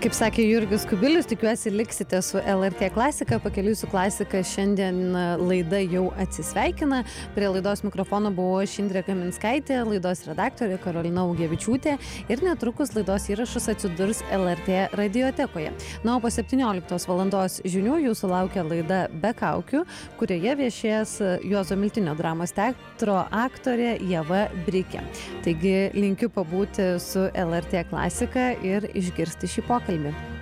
Kaip sakė Jurgis Kubilius, tikiuosi liksite su LRT klasika. Pakeliui su klasika šiandien laida jau atsisveikina. Prie laidos mikrofono buvo Indrė Kaminskaitė, laidos redaktorė Karolina Augevičiūtė ir netrukus laidos įrašas atsidurs LRT radiotekoje. Na, o po 17 valandos žinių jūsų laukia laida Be kaukių, kurioje viešės Juozo Miltinio dramos teatro aktorė Ieva Brikė. Taigi linkiu pabūti su LRT klasika ir išgirsti šį pokalbį.